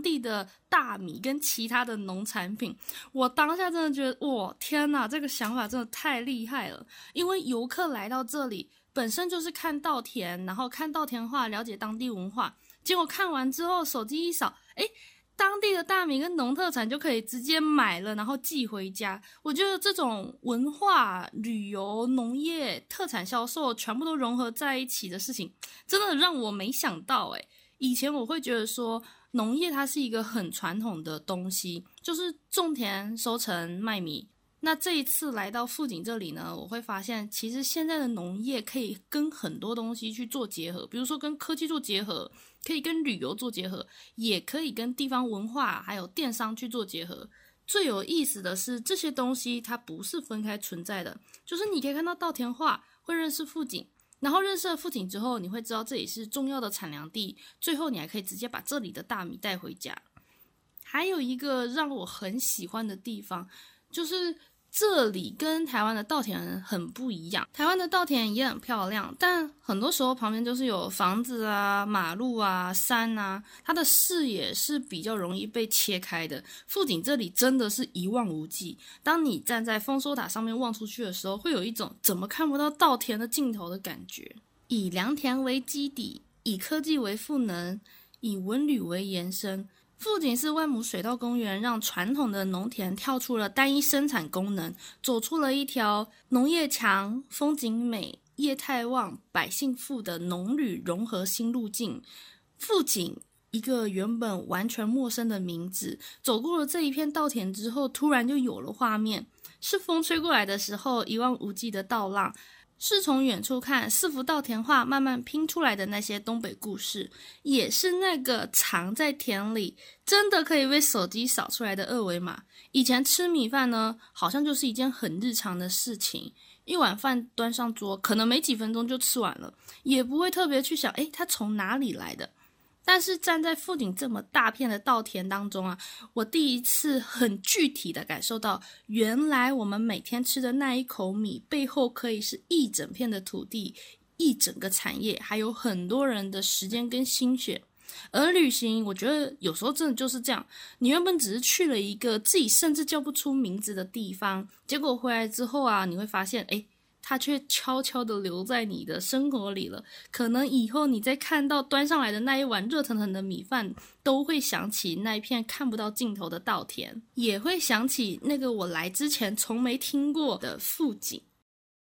地的大米跟其他的农产品。我当下真的觉得，哇，天哪，这个想法真的太厉害了！因为游客来到这里，本身就是看稻田，然后看稻田画，了解当地文化。结果看完之后，手机一扫，诶，当地的大米跟农特产就可以直接买了，然后寄回家。我觉得这种文化、旅游、农业、特产销售全部都融合在一起的事情，真的让我没想到诶。以前我会觉得说，农业它是一个很传统的东西，就是种田、收成、卖米。那这一次来到富锦这里呢，我会发现，其实现在的农业可以跟很多东西去做结合，比如说跟科技做结合，可以跟旅游做结合，也可以跟地方文化还有电商去做结合。最有意思的是，这些东西它不是分开存在的，就是你可以看到稻田画，会认识富锦，然后认识了富锦之后，你会知道这里是重要的产粮地，最后你还可以直接把这里的大米带回家。还有一个让我很喜欢的地方，就是这里跟台湾的稻田很不一样。台湾的稻田也很漂亮，但很多时候旁边就是有房子啊、马路啊、山啊，它的视野是比较容易被切开的。富锦这里真的是一望无际，当你站在丰收塔上面望出去的时候，会有一种怎么看不到稻田的尽头的感觉。以良田为基底，以科技为赋能，以文旅为延伸，富锦市万亩水稻公园让传统的农田跳出了单一生产功能，走出了一条农业强、风景美、业态旺、百姓富的农旅融合新路径。富锦，一个原本完全陌生的名字，走过了这一片稻田之后，突然就有了画面，是风吹过来的时候一望无际的稻浪，是从远处看四幅稻田画慢慢拼出来的那些东北故事，也是那个藏在田里真的可以被手机扫出来的二维码。以前吃米饭呢，好像就是一件很日常的事情，一碗饭端上桌，可能没几分钟就吃完了，也不会特别去想，它从哪里来的。但是站在富锦这么大片的稻田当中啊，我第一次很具体的感受到，原来我们每天吃的那一口米背后可以是一整片的土地，一整个产业，还有很多人的时间跟心血。而旅行我觉得有时候真的就是这样，你原本只是去了一个自己甚至叫不出名字的地方，结果回来之后啊，你会发现它却悄悄地留在你的生活里了。可能以后你再看到端上来的那一碗热腾腾的米饭，都会想起那一片看不到尽头的稻田，也会想起那个我来之前从没听过的富锦。